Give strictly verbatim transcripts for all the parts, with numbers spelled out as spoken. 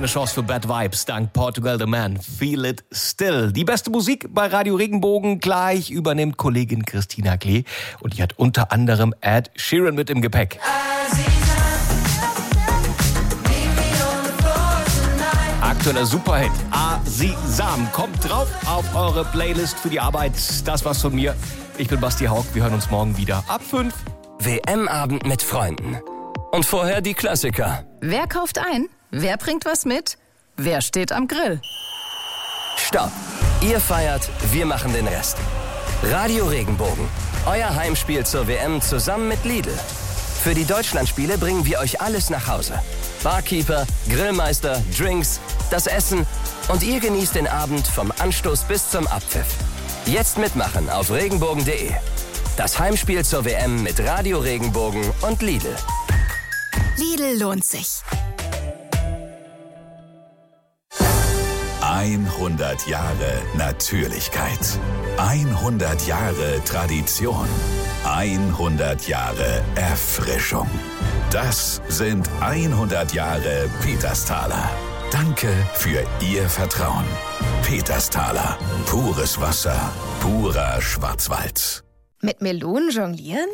keine Chance für Bad Vibes, dank Portugal the Man. Feel it still. Die beste Musik bei Radio Regenbogen. Gleich übernimmt Kollegin Christina Klee. Und die hat unter anderem Ed Sheeran mit im Gepäck. Aktueller Superhit, Azizam, kommt drauf auf eure Playlist für die Arbeit. Das war's von mir. Ich bin Basti Hauck. Wir hören uns morgen wieder ab fünf. W M-Abend mit Freunden. Und vorher die Klassiker. Wer kauft ein? Wer bringt was mit? Wer steht am Grill? Stopp. Ihr feiert, wir machen den Rest. Radio Regenbogen. Euer Heimspiel zur W M zusammen mit Lidl. Für die Deutschlandspiele bringen wir euch alles nach Hause. Barkeeper, Grillmeister, Drinks, das Essen und ihr genießt den Abend vom Anstoß bis zum Abpfiff. Jetzt mitmachen auf regenbogen punkt de. Das Heimspiel zur W M mit Radio Regenbogen und Lidl. Lidl lohnt sich. hundert Jahre Natürlichkeit. hundert Jahre Tradition. hundert Jahre Erfrischung. Das sind hundert Jahre Petersthaler. Danke für Ihr Vertrauen. Petersthaler. Pures Wasser. Purer Schwarzwald. Mit Melonen jonglieren?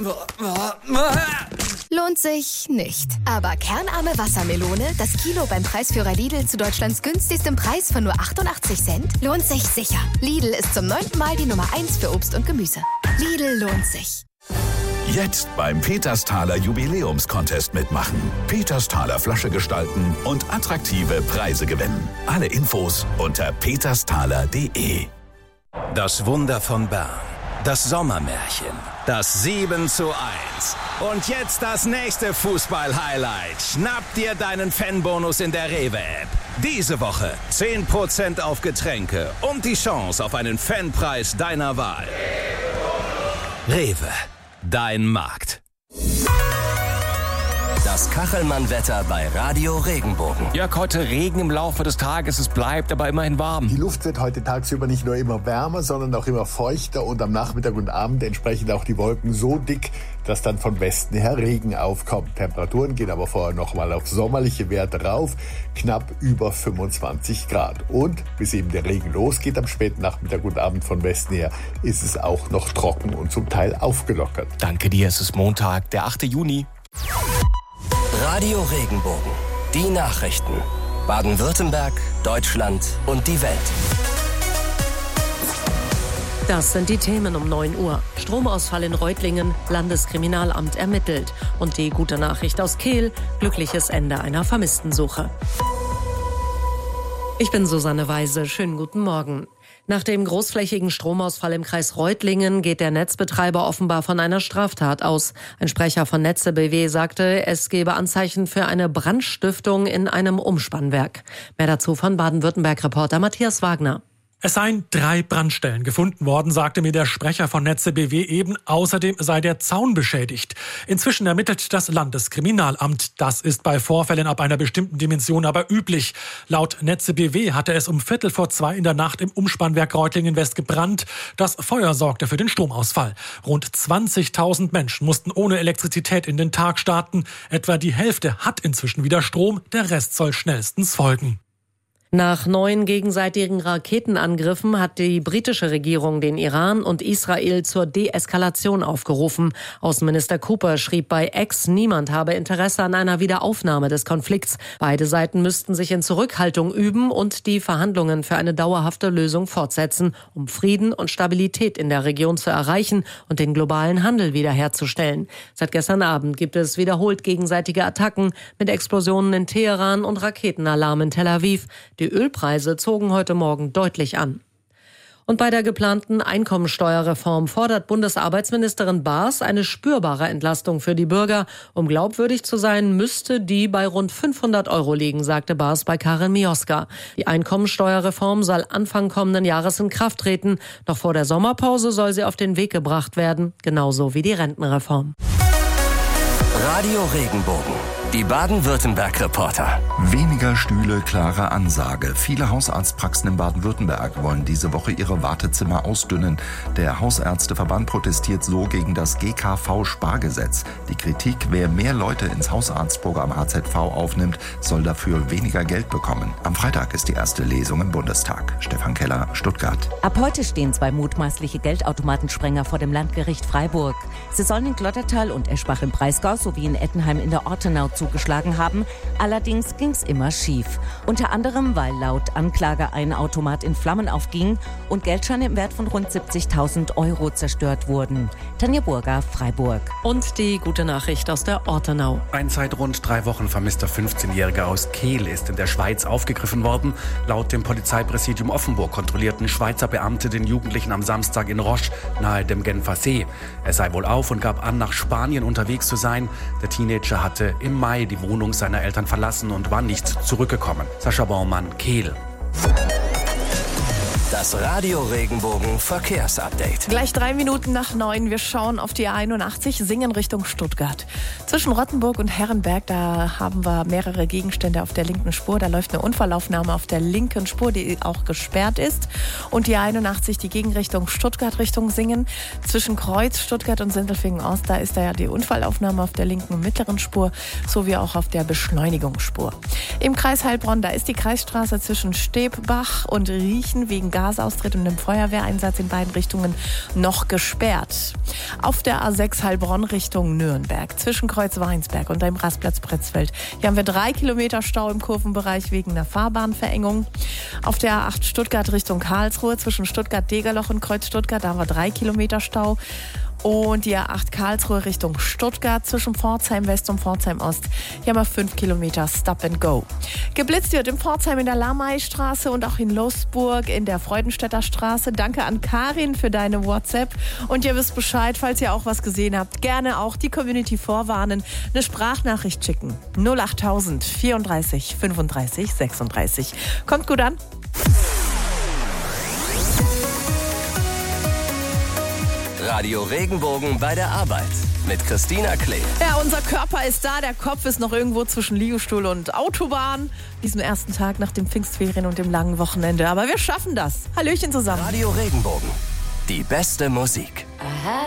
Lohnt sich nicht. Aber kernarme Wassermelone, das Kilo beim Preisführer Lidl zu Deutschlands günstigstem Preis von nur achtundachtzig Cent, lohnt sich sicher. Lidl ist zum neunten Mal die Nummer eins für Obst und Gemüse. Lidl lohnt sich. Jetzt beim Petersthaler Jubiläumscontest mitmachen. Petersthaler Flasche gestalten und attraktive Preise gewinnen. Alle Infos unter petersthaler punkt de. Das Wunder von Bern. Das Sommermärchen. Das sieben zu eins. Und jetzt das nächste Fußball-Highlight. Schnapp dir deinen Fanbonus in der Rewe-App. Diese Woche zehn Prozent auf Getränke und die Chance auf einen Fanpreis deiner Wahl. Rewe. Dein Markt. Das Kachelmann-Wetter bei Radio Regenbogen. Jörg, heute Regen im Laufe des Tages. Es bleibt aber immerhin warm. Die Luft wird heute tagsüber nicht nur immer wärmer, sondern auch immer feuchter und am Nachmittag und Abend entsprechend auch die Wolken so dick, dass dann von Westen her Regen aufkommt. Temperaturen gehen aber vorher nochmal auf sommerliche Werte rauf, knapp über fünfundzwanzig Grad. Und bis eben der Regen losgeht am späten Nachmittag und Abend von Westen her, ist es auch noch trocken und zum Teil aufgelockert. Danke dir, es ist Montag, der achte Juni. Radio Regenbogen. Die Nachrichten. Baden-Württemberg, Deutschland und die Welt. Das sind die Themen um neun Uhr. Stromausfall in Reutlingen, Landeskriminalamt ermittelt. Und die gute Nachricht aus Kehl, glückliches Ende einer Vermisstensuche. Ich bin Susanne Weise, schönen guten Morgen. Nach dem großflächigen Stromausfall im Kreis Reutlingen geht der Netzbetreiber offenbar von einer Straftat aus. Ein Sprecher von Netze B W sagte, es gebe Anzeichen für eine Brandstiftung in einem Umspannwerk. Mehr dazu von Baden-Württemberg-Reporter Matthias Wagner. Es seien drei Brandstellen gefunden worden, sagte mir der Sprecher von Netze B W eben. Außerdem sei der Zaun beschädigt. Inzwischen ermittelt das Landeskriminalamt. Das ist bei Vorfällen ab einer bestimmten Dimension aber üblich. Laut Netze B W hatte es um Viertel vor zwei in der Nacht im Umspannwerk Reutlingen West gebrannt. Das Feuer sorgte für den Stromausfall. Rund zwanzigtausend Menschen mussten ohne Elektrizität in den Tag starten. Etwa die Hälfte hat inzwischen wieder Strom. Der Rest soll schnellstens folgen. Nach neun gegenseitigen Raketenangriffen hat die britische Regierung den Iran und Israel zur Deeskalation aufgerufen. Außenminister Cooper schrieb bei X, niemand habe Interesse an einer Wiederaufnahme des Konflikts. Beide Seiten müssten sich in Zurückhaltung üben und die Verhandlungen für eine dauerhafte Lösung fortsetzen, um Frieden und Stabilität in der Region zu erreichen und den globalen Handel wiederherzustellen. Seit gestern Abend gibt es wiederholt gegenseitige Attacken mit Explosionen in Teheran und Raketenalarm in Tel Aviv. Die Ölpreise zogen heute Morgen deutlich an. Und bei der geplanten Einkommensteuerreform fordert Bundesarbeitsministerin Baas eine spürbare Entlastung für die Bürger. Um glaubwürdig zu sein, müsste die bei rund fünfhundert Euro liegen, sagte Baas bei Karin Mioska. Die Einkommensteuerreform soll Anfang kommenden Jahres in Kraft treten. Noch vor der Sommerpause soll sie auf den Weg gebracht werden, genauso wie die Rentenreform. Radio Regenbogen. Die Baden-Württemberg-Reporter. Weniger Stühle, klare Ansage. Viele Hausarztpraxen in Baden-Württemberg wollen diese Woche ihre Wartezimmer ausdünnen. Der Hausärzteverband protestiert so gegen das G K V-Spargesetz. Die Kritik, wer mehr Leute ins Hausarztprogramm H Z V aufnimmt, soll dafür weniger Geld bekommen. Am Freitag ist die erste Lesung im Bundestag. Stefan Keller, Stuttgart. Ab heute stehen zwei mutmaßliche Geldautomatensprenger vor dem Landgericht Freiburg. Sie sollen in Glottertal und Eschbach im Breisgau sowie in Ettenheim in der Ortenau zugeschlagen haben. Allerdings ging's immer schief. Unter anderem, weil laut Anklage ein Automat in Flammen aufging und Geldscheine im Wert von rund siebzigtausend Euro zerstört wurden. Tanja Burger, Freiburg. Und die gute Nachricht aus der Ortenau. Ein seit rund drei Wochen vermisster fünfzehnjähriger aus Kehl ist in der Schweiz aufgegriffen worden. Laut dem Polizeipräsidium Offenburg kontrollierten Schweizer Beamte den Jugendlichen am Samstag in Roche, nahe dem Genfer See. Er sei wohl auf und gab an, nach Spanien unterwegs zu sein. Der Teenager hatte im Mai die Wohnung seiner Eltern verlassen und war nicht zurückgekommen. Sascha Baumann, Kehl. Das Radio Regenbogen Verkehrsupdate. Gleich drei Minuten nach neun. Wir schauen auf die A einundachtzig, Singen Richtung Stuttgart. Zwischen Rottenburg und Herrenberg, da haben wir mehrere Gegenstände auf der linken Spur. Da läuft eine Unfallaufnahme auf der linken Spur, die auch gesperrt ist. Und die A einundachtzig, die Gegenrichtung Stuttgart Richtung Singen. Zwischen Kreuz, Stuttgart und Sindelfingen-Ost, da ist da ja die Unfallaufnahme auf der linken und mittleren Spur, sowie auch auf der Beschleunigungsspur. Im Kreis Heilbronn, da ist die Kreisstraße zwischen Stebbach und Riechen wegen Gasaustritt und dem Feuerwehreinsatz in beiden Richtungen noch gesperrt. Auf der A sechs Heilbronn Richtung Nürnberg, zwischen Kreuz Weinsberg und dem Rastplatz Pretzfeld. Hier haben wir drei Kilometer Stau im Kurvenbereich wegen einer Fahrbahnverengung. Auf der A acht Stuttgart Richtung Karlsruhe, zwischen Stuttgart-Degerloch und Kreuz Stuttgart, da haben wir drei Kilometer Stau. Und die A acht Karlsruhe Richtung Stuttgart zwischen Pforzheim West und Pforzheim Ost. Hier haben wir fünf Kilometer Stop and Go. Geblitzt wird in Pforzheim in der Lameistraße und auch in Losburg in der Freudenstädter Straße. Danke an Karin für deine WhatsApp. Und ihr wisst Bescheid, falls ihr auch was gesehen habt, gerne auch die Community vorwarnen. Eine Sprachnachricht schicken. null achttausend vierunddreißig fünfunddreißig sechsunddreißig. Kommt gut an. Radio Regenbogen bei der Arbeit mit Christina Klee. Ja, unser Körper ist da, der Kopf ist noch irgendwo zwischen Liegestuhl und Autobahn. Diesem ersten Tag nach dem Pfingstferien und dem langen Wochenende. Aber wir schaffen das. Hallöchen zusammen. Radio Regenbogen. Die beste Musik.